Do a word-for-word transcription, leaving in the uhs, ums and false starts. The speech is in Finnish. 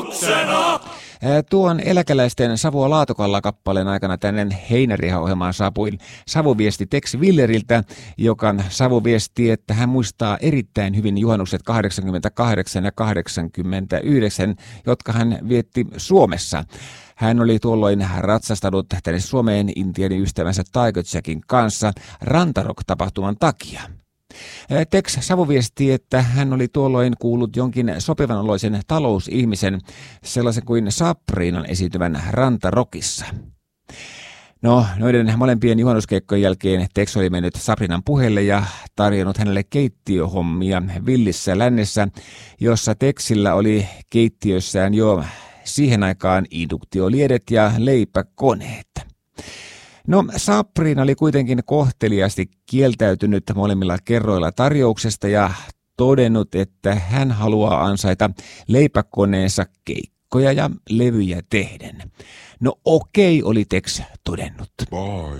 Juhannuksena! Tuon eläkeläisten Savua Laatokalla kappaleen aikana tänne Heinäriha-ohjelmaan saapui savuviesti Tex Willeriltä, joka savuviesti, että hän muistaa erittäin hyvin juhannukset kahdeksankymmentäkahdeksan ja kahdeksankymmentäyhdeksän, jotka hän vietti Suomessa. Hän oli tuolloin ratsastanut tänne Suomeen Intianin ystävänsä Tiger Jackin kanssa Rantarock-tapahtuman takia. Tex savuviesti, että hän oli tuolloin kuullut jonkin sopivanoloisen talousihmisen, sellaisen kuin Sabrinan esiintyvän Rantarockissa. No, noiden molempien juhannuskeikkojen jälkeen Tex oli mennyt Sabrinan puheelle ja tarjonnut hänelle keittiöhommia villissä lännessä, jossa Texillä oli keittiössään jo siihen aikaan induktioliedet ja leipäkoneet. No, Sabrina oli kuitenkin kohteliaasti kieltäytynyt molemmilla kerroilla tarjouksesta ja todennut, että hän haluaa ansaita leipäkoneensa keikkoja ja levyjä tehden. No okei, oli Tex todennut. Bye.